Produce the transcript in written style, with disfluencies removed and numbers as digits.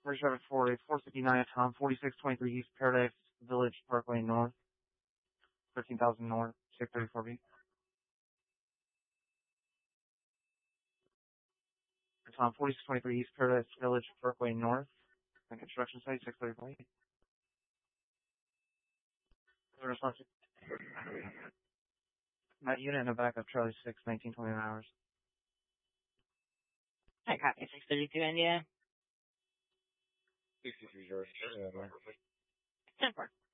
Merge driver for a 459 Tom, 4623 East Paradise Village Parkway North, 13,000 North, 634B. Tom, 4623 East Paradise Village Parkway North, and construction site, 634B. Responsive. That unit in the back of Charlie 6, 1929 hours. I copy 632 India. 63 George. 10-4.